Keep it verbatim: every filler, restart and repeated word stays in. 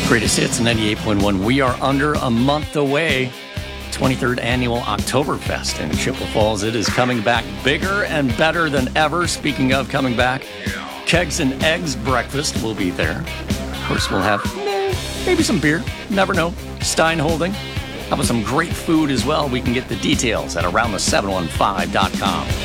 Greatest Hits ninety-eight point one. We are under a month away. twenty-third Annual Oktoberfest in Chippewa Falls. It is coming back bigger and better than ever. Speaking of coming back, Kegs and Eggs breakfast will be there. Of course, we'll have maybe some beer. Never know. Stein Holding. How about some great food as well? We can get the details at around the seven one five dot com.